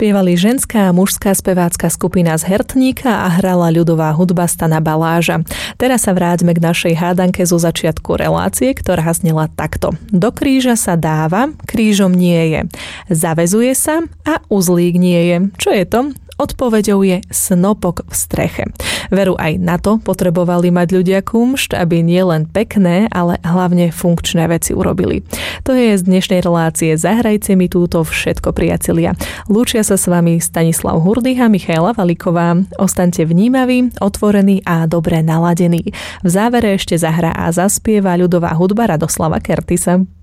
Spievali ženská a mužská spevácka skupina z Hertníka a hrala ľudová hudba Stana Baláža. Teraz sa vráťme k našej hádanke zo začiatku relácie, ktorá znela takto. Do kríža sa dáva, krížom nie je. Zavezuje sa a uzlík nie je. Čo je to? Odpoveďou je snopok v streche. Veru aj na to potrebovali mať ľudia kumšt, aby nielen pekné, ale hlavne funkčné veci urobili. To je z dnešnej relácie Zahrajte mi túto všetko, priatelia. Lúčia sa s vami Stanislav Hurdych a Michaela Valiková. Ostaňte vnímaví, otvorení a dobre naladení. V závere ešte zahrá a zaspieva ľudová hudba Radoslava Kertisa.